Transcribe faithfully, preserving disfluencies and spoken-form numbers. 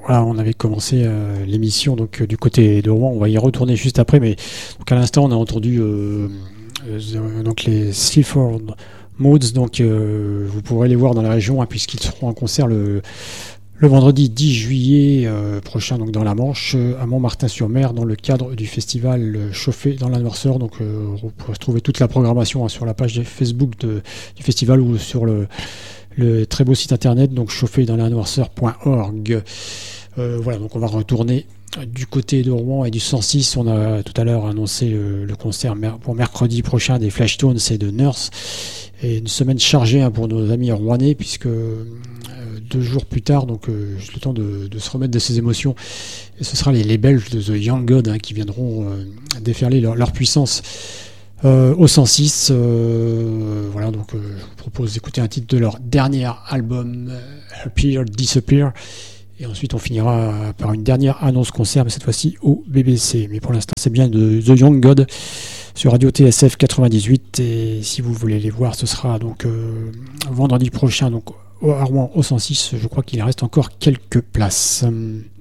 voilà, on avait commencé euh, l'émission donc euh, du côté de Rouen. On va y retourner juste après, mais donc à l'instant on a entendu euh, euh, donc les Sleaford Mods. Donc euh, vous pourrez les voir dans la région hein, puisqu'ils seront en concert le le vendredi dix juillet euh, prochain, donc dans la Manche, euh, à Montmartin-sur-Mer, dans le cadre du festival euh, Chauffé dans la Noirceur. Donc, euh, vous pourrez trouver toute la programmation hein, sur la page de Facebook de, du festival ou sur le, le très beau site internet, donc chauffé dans la noirceur point org. Euh, voilà, donc on va retourner du côté de Rouen et du cent six. On a tout à l'heure annoncé euh, le concert mer- pour mercredi prochain des Flashtones et de Nurse. Et une semaine chargée hein, pour nos amis rouennais, puisque euh, deux jours plus tard, donc euh, juste le temps de, de se remettre de ses émotions, et ce sera les, les Belges de The Young God hein, qui viendront euh, déferler leur, leur puissance euh, au cent six. Euh, voilà, donc euh, je vous propose d'écouter un titre de leur dernier album, euh, Appear, Disappear. Et ensuite, on finira par une dernière annonce concert, mais cette fois-ci au B B C. Mais pour l'instant, c'est bien de The Young God sur Radio T S F quatre-vingt-dix-huit. Et si vous voulez les voir, ce sera donc euh, vendredi prochain, donc à Rouen au cent six. Je crois qu'il reste encore quelques places.